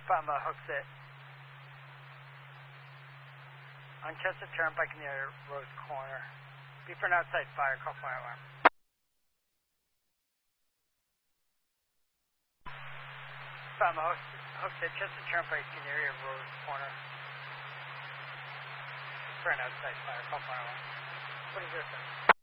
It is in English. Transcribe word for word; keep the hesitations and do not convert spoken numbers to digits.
From uh, Hooksett. On Chester Turnpike near Rose Corner. Be for an outside fire, call fire alarm. From uh, Hooksett, Chester Turnpike near Rose Corner. For an outside fire, call fire alarm. What is this?